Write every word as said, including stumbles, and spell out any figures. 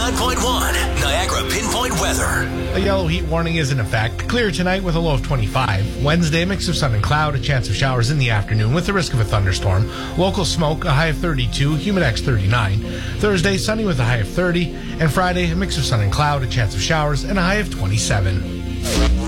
ninety-nine point one, Niagara Pinpoint Weather. A yellow heat warning is in effect. Clear tonight with a low of twenty-five. Wednesday, a mix of sun and cloud, a chance of showers in the afternoon with the risk of a thunderstorm. Local smoke, a high of thirty-two, humidex thirty-nine. Thursday, sunny with a high of thirty. And Friday, a mix of sun and cloud, a chance of showers, and a high of twenty-seven.